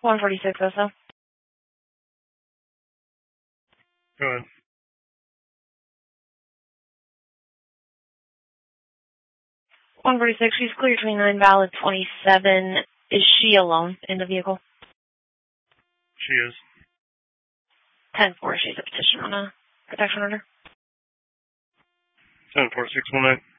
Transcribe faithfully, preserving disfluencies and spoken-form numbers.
one forty-six also. Go ahead. one forty-six, she's clear twenty-nine, valid twenty-seven. Is she alone in the vehicle? She is. ten four, she's a petition on a protection order. ten four six one nine.